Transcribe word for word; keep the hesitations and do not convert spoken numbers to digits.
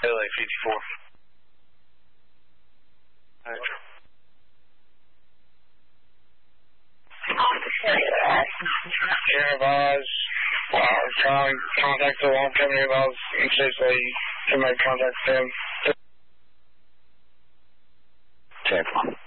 L A fifty-four. Alright. Care of Oz, uh, trying to contact the alarm company of Oz in case they can make contact with them. ten four.